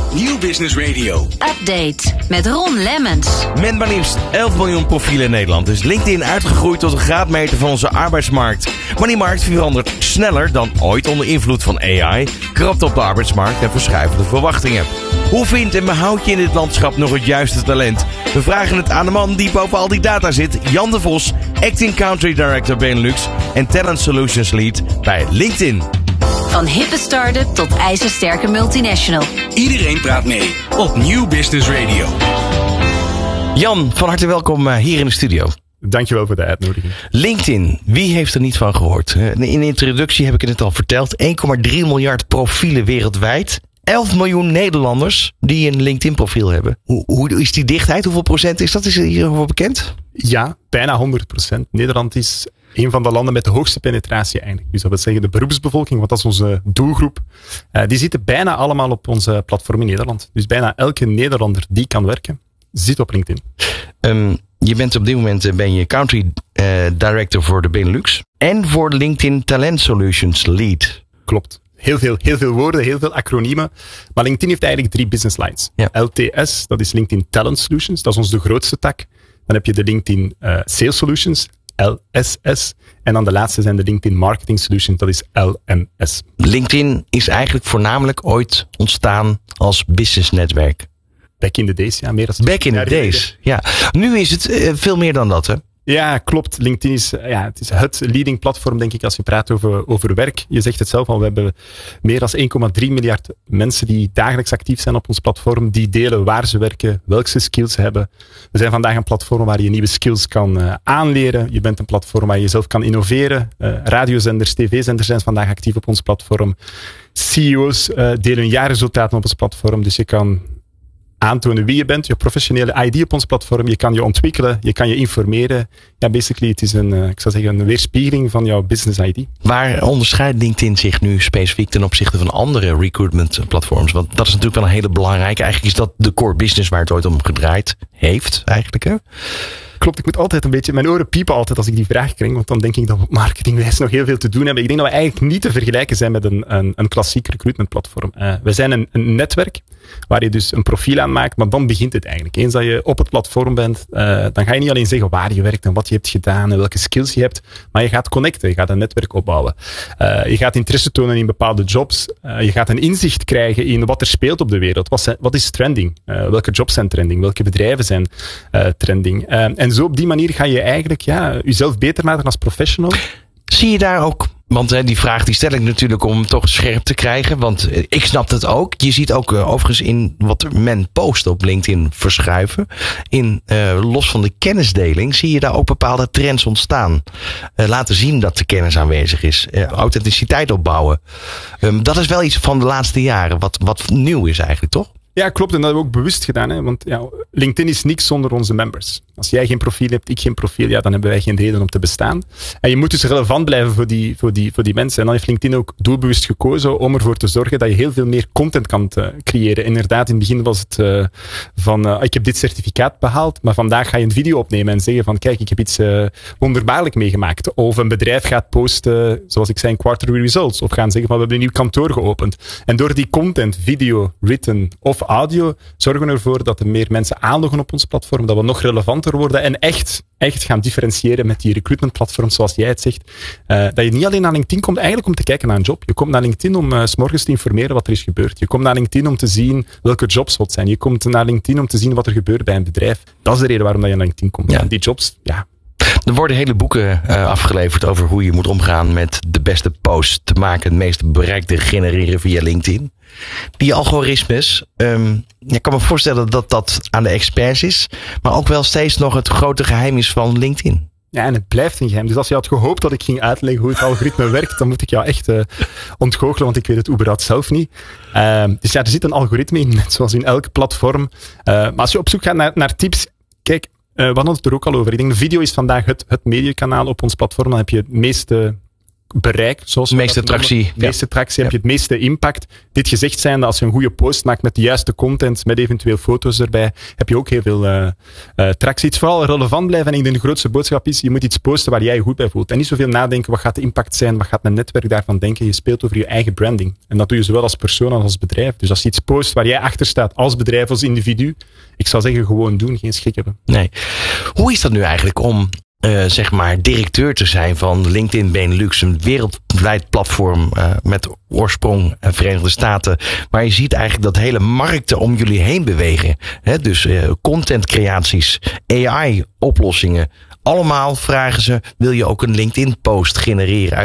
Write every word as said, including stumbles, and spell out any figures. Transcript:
Nieuw Business Radio. Update met Ron Lemmens. Met maar liefst elf miljoen profielen in Nederland is LinkedIn uitgegroeid tot een graadmeter van onze arbeidsmarkt. Maar die markt verandert sneller dan ooit onder invloed van A I, krapte op de arbeidsmarkt en verschuivende verwachtingen. Hoe vindt en behoud je in dit landschap nog het juiste talent? We vragen het aan de man die boven al die data zit, Jan de Vos, Acting Country Director Benelux en Talent Solutions Lead bij LinkedIn. Van hippe start-up tot ijzersterke multinational. Iedereen praat mee op Nieuw Business Radio. Jan, van harte welkom hier in de studio. Dankjewel voor de uitnodiging. LinkedIn, wie heeft er niet van gehoord? In de introductie heb ik het al verteld. één komma drie miljard profielen wereldwijd. elf miljoen Nederlanders die een LinkedIn profiel hebben. Hoe, hoe is die dichtheid? Hoeveel procent is dat? Is hierover bekend? Ja, bijna honderd procent. Nederland is een van de landen met de hoogste penetratie eigenlijk. Dus dat wil zeggen de beroepsbevolking, want dat is onze doelgroep. Uh, die zitten bijna allemaal op onze platform in Nederland. Dus bijna elke Nederlander die kan werken, zit op LinkedIn. Um, je bent op dit moment ben je Country uh, Director voor de Benelux. En voor de LinkedIn Talent Solutions Lead. Klopt. Heel veel, heel veel woorden, heel veel acroniemen. Maar LinkedIn heeft eigenlijk drie business lines. Ja. L T S, dat is LinkedIn Talent Solutions. Dat is onze de grootste tak. Dan heb je de LinkedIn uh, Sales Solutions, L S S. En dan de laatste zijn de LinkedIn Marketing Solutions, dat is L M S. LinkedIn is eigenlijk voornamelijk ooit ontstaan als businessnetwerk. Back in the days, ja. Meer dan Back in the days, ja. Nu is het uh, veel meer dan dat, hè? Ja, klopt. LinkedIn is, ja, het is het leading platform, denk ik, als je praat over, over werk. Je zegt het zelf al, we hebben meer dan één komma drie miljard mensen die dagelijks actief zijn op ons platform, die delen waar ze werken, welke skills ze hebben. We zijn vandaag een platform waar je nieuwe skills kan uh, aanleren. Je bent een platform waar je zelf kan innoveren. Uh, radiozenders, tv-zenders zijn vandaag actief op ons platform. C E O's uh, delen hun jaarresultaten op ons platform, dus je kan aantonen wie je bent, je professionele I D op ons platform. Je kan je ontwikkelen, je kan je informeren. Ja, basically, het is een, uh, ik zou zeggen, een weerspiegeling van jouw business I D. Waar onderscheidt LinkedIn zich nu specifiek ten opzichte van andere recruitment platforms? Want dat is natuurlijk wel een hele belangrijke. Eigenlijk is dat de core business waar het ooit om gedraaid heeft, eigenlijk, hè? Klopt, ik moet altijd een beetje, mijn oren piepen altijd als ik die vraag krijg, want dan denk ik dat we op marketingwijs nog heel veel te doen hebben. Ik denk dat we eigenlijk niet te vergelijken zijn met een, een, een klassiek recruitment platform. Uh, we zijn een, een netwerk waar je dus een profiel aan maakt, maar dan begint het eigenlijk. Eens dat je op het platform bent, uh, dan ga je niet alleen zeggen waar je werkt en wat je hebt gedaan en welke skills je hebt, maar je gaat connecten, je gaat een netwerk opbouwen. Uh, je gaat interesse tonen in bepaalde jobs, uh, je gaat een inzicht krijgen in wat er speelt op de wereld. Wat, zijn, wat is trending? Uh, welke jobs zijn trending? Welke bedrijven zijn uh, trending? Uh, en zo op die manier ga je eigenlijk ja, jezelf beter maken als professional. Zie je daar ook, want hè, die vraag die stel ik natuurlijk om toch scherp te krijgen, want eh, ik snap het ook. Je ziet ook uh, overigens in wat men post op LinkedIn verschuiven. In uh, los van de kennisdeling zie je daar ook bepaalde trends ontstaan. Uh, laten zien dat de kennis aanwezig is. Uh, authenticiteit opbouwen. Um, dat is wel iets van de laatste jaren wat, wat nieuw is eigenlijk, toch? Ja, klopt. En dat hebben we ook bewust gedaan. Hè? Want ja, LinkedIn is niks zonder onze members. Als jij geen profiel hebt, ik geen profiel, ja, dan hebben wij geen reden om te bestaan. En je moet dus relevant blijven voor die, voor die, voor die mensen. En dan heeft LinkedIn ook doelbewust gekozen om ervoor te zorgen dat je heel veel meer content kan uh, creëren. Inderdaad, in het begin was het uh, van, uh, ik heb dit certificaat behaald, maar vandaag ga je een video opnemen en zeggen van, kijk, ik heb iets uh, wonderbaarlijk meegemaakt. Of een bedrijf gaat posten, zoals ik zei, quarterly results. Of gaan zeggen van, we hebben een nieuw kantoor geopend. En door die content, video, written of audio, zorgen we ervoor dat er meer mensen aanloggen op ons platform, dat we nog relevanter worden en echt, echt gaan differentiëren met die recruitment platforms, zoals jij het zegt. Uh, dat je niet alleen naar LinkedIn komt eigenlijk om te kijken naar een job. Je komt naar LinkedIn om uh, 's morgens te informeren wat er is gebeurd. Je komt naar LinkedIn om te zien welke jobs hot zijn. Je komt naar LinkedIn om te zien wat er gebeurt bij een bedrijf. Dat is de reden waarom dat je naar LinkedIn komt. Ja. En die jobs, ja. Er worden hele boeken uh, afgeleverd over hoe je moet omgaan met de beste posts te maken, het meeste bereik te genereren via LinkedIn. Die algoritmes, um, ik kan me voorstellen dat dat aan de experts is, maar ook wel steeds nog het grote geheim is van LinkedIn. Ja, en het blijft een geheim. Dus als je had gehoopt dat ik ging uitleggen hoe het algoritme werkt, dan moet ik jou echt uh, ontgoochelen, want ik weet het überhaupt zelf niet. Uh, dus ja, er zit een algoritme in, net zoals in elk platform. Uh, maar als je op zoek gaat naar, naar tips, kijk, uh, we hadden het er ook al over. Ik denk, de video is vandaag het, het mediakanaal op ons platform. Dan heb je het meeste bereik. Zoals de meeste tractie. De meeste tractie ja. heb je het meeste impact. Dit gezegd zijnde, als je een goede post maakt met de juiste content, met eventueel foto's erbij, heb je ook heel veel uh, uh, tractie. Het is vooral relevant blijven en ik denk de grootste boodschap is, je moet iets posten waar jij je goed bij voelt. En niet zoveel nadenken, wat gaat de impact zijn, wat gaat mijn netwerk daarvan denken. Je speelt over je eigen branding. En dat doe je zowel als persoon als als bedrijf. Dus als je iets post waar jij achter staat als bedrijf, als individu, ik zou zeggen gewoon doen, geen schrik hebben. Nee. Hoe is dat nu eigenlijk om Uh, zeg maar directeur te zijn van LinkedIn Benelux, een wereldwijd platform uh, met oorsprong in de Verenigde Staten, maar je ziet eigenlijk dat hele markten om jullie heen bewegen. He, dus uh, contentcreaties, A I-oplossingen, allemaal vragen ze, wil je ook een LinkedIn-post genereren uit